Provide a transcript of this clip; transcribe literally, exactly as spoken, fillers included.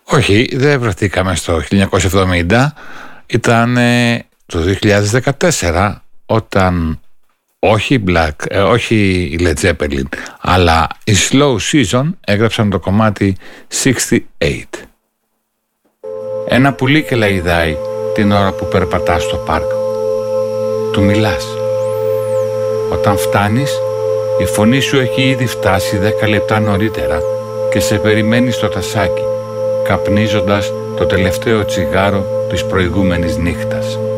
Όχι, δεν βρεθήκαμε στο χίλια εννιακόσια εβδομήντα. Ήταν ε, το δύο χιλιάδες δεκατέσσερα όταν όχι, Black, ε, όχι η Led Zeppelin αλλά η Slow Season έγραψαν το κομμάτι εξήντα οκτώ. Ένα πουλί και λαϊδάει την ώρα που περπατάς στο πάρκο. Του μιλάς. Όταν φτάνεις, η φωνή σου έχει ήδη φτάσει δέκα λεπτά νωρίτερα και σε περιμένει στο τασάκι, καπνίζοντας το τελευταίο τσιγάρο της προηγούμενης νύχτας.